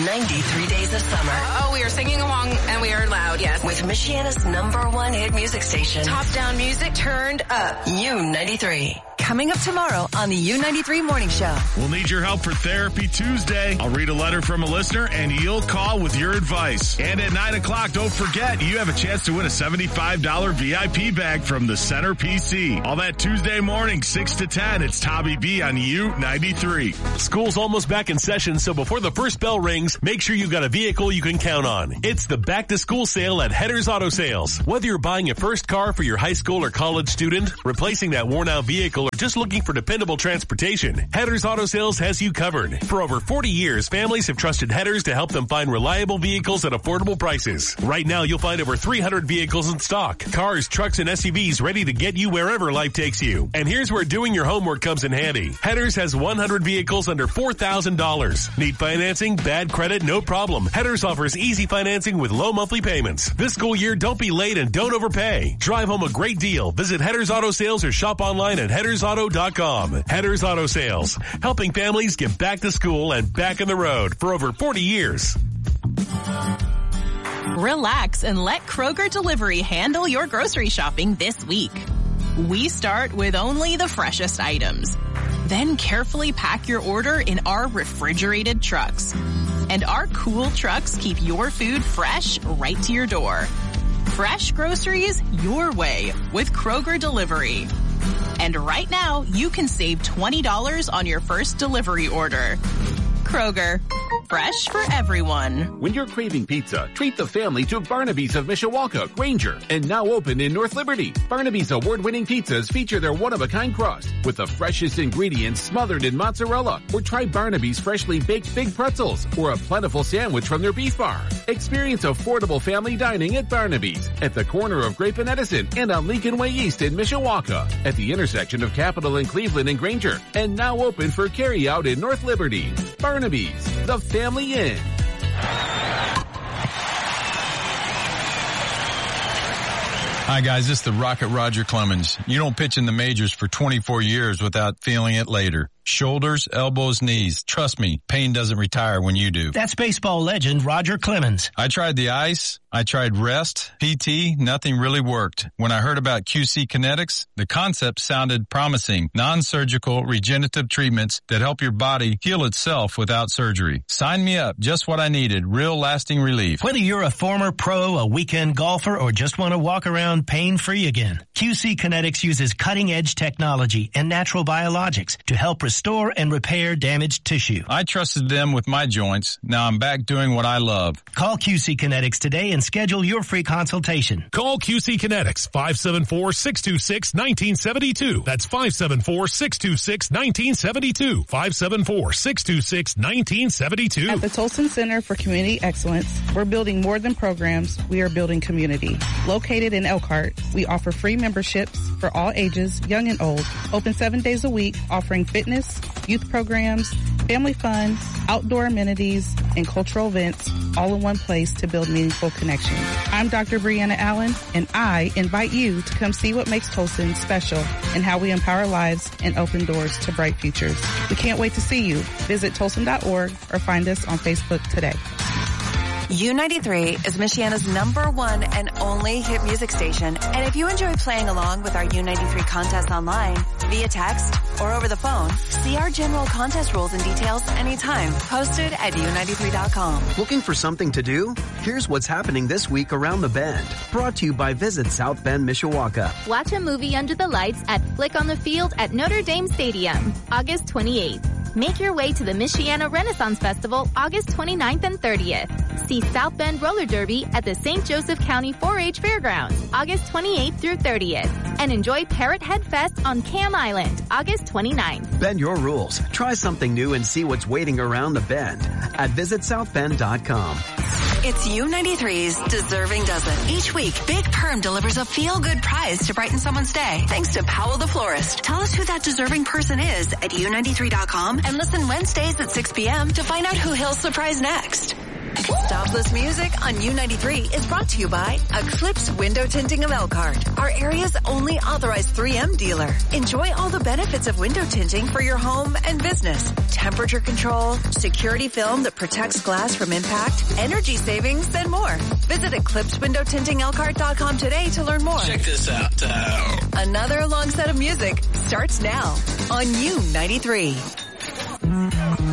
93 days of summer. Oh, we are singing along and we are loud, yes. With Michiana's #1 hit music station. Top down music turned up. U93. Coming up tomorrow on the U93 Morning Show. We'll need your help for Therapy Tuesday. I'll read a letter from a listener and you'll call with your advice. And at 9 o'clock, don't forget, you have a chance to win a $75 VIP bag from the Center PC. All that Tuesday morning, 6 to 10. It's Tommy B on U93. School's almost back in session, so before the first bell rings, make sure you've got a vehicle you can count on. It's the back to school sale at Hedder's Auto Sales. Whether you're buying a first car for your high school or college student, replacing that worn out vehicle, or just looking for dependable transportation, Hedder's Auto Sales has you covered. For over 40 years, families have trusted Hedder's to help them find reliable vehicles at affordable prices. Right now, you'll find over 300 vehicles in stock. Cars, trucks, and SUVs ready to get you wherever life takes you. And here's where doing your homework comes in handy. Hedder's has 100 vehicles under $4,000. Need financing? Bad credit? No problem. Hedder's offers easy financing with low monthly payments. This school year, don't be late and don't overpay. Drive home a great deal. Visit Hedder's Auto Sales or shop online at heddersauto.com. Hedder's Auto Sales, helping families get back to school and back on the road for over 40 years. Relax and let Kroger Delivery handle your grocery shopping this week. We start with only the freshest items. Then carefully pack your order in our refrigerated trucks. And our cool trucks keep your food fresh right to your door. Fresh groceries your way with Kroger Delivery. And right now, you can save $20 on your first delivery order. Kroger, fresh for everyone. When you're craving pizza, treat the family to Barnaby's of Mishawaka, Granger, and now open in North Liberty. Barnaby's award-winning pizzas feature their one-of-a-kind crust with the freshest ingredients smothered in mozzarella. Or try Barnaby's freshly baked big pretzels or a plentiful sandwich from their beef bar. Experience affordable family dining at Barnaby's at the corner of Grape and Edison and on Lincoln Way East in Mishawaka at the intersection of Capitol and Cleveland and Granger, and now open for carry-out in North Liberty. Barnaby's, the family inn. Hi guys, this is the Rocket Roger Clemens. You don't pitch in the majors for 24 years without feeling it later. Shoulders, elbows, knees. Trust me, pain doesn't retire when you do. That's baseball legend Roger Clemens. I tried the ice. I tried rest, PT, nothing really worked. When I heard about QC Kinetics, the concept sounded promising. Non-surgical regenerative treatments that help your body heal itself without surgery. Sign me up, just what I needed, real lasting relief. Whether you're a former pro, a weekend golfer, or just want to walk around pain-free again, QC Kinetics uses cutting-edge technology and natural biologics to help restore and repair damaged tissue. I trusted them with my joints. Now I'm back doing what I love. Call QC Kinetics today and schedule your free consultation. Call QC Kinetics, 574-626-1972. That's 574-626-1972. 574-626-1972. At the Tolson Center for Community Excellence, we're building more than programs. We are building community. Located in Elkhart, we offer free memberships for all ages, young and old. Open 7 days a week, offering fitness, youth programs, family fun, outdoor amenities, and cultural events all in one place to build meaningful connections. I'm Dr. Brianna Allen, and I invite you to come see what makes Tolson special and how we empower lives and open doors to bright futures. We can't wait to see you. Visit Tolson.org or find us on Facebook today. U93 is Michiana's #1 and only hit music station. And if you enjoy playing along with our U93 contest online, via text, or over the phone, see our general contest rules and details anytime. Posted at U93.com. Looking for something to do? Here's what's happening this week around the Bend. Brought to you by Visit South Bend, Mishawaka. Watch a movie under the lights at Flick on the Field at Notre Dame Stadium, August 28th. Make your way to the Michiana Renaissance Festival August 29th and 30th. See South Bend Roller Derby at the St. Joseph County 4-H Fairgrounds August 28th through 30th. And enjoy Parrot Head Fest on Cam Island August 29th. Bend your rules. Try something new and see what's waiting around the Bend at visitsouthbend.com. It's U93's Deserving Dozen. Each week, Big Perm delivers a feel-good prize to brighten someone's day. Thanks to Powell the Florist. Tell us who that deserving person is at U93.com and listen Wednesdays at 6 p.m. to find out who he'll surprise next. Stopless Music on U93 is brought to you by Eclipse Window Tinting of Elkhart, our area's only authorized 3M dealer. Enjoy all the benefits of window tinting for your home and business. Temperature control, security film that protects glass from impact, energy savings, and more. Visit EclipseWindowTintingElkhart.com today to learn more. Check this out. Another long set of music starts now on U93.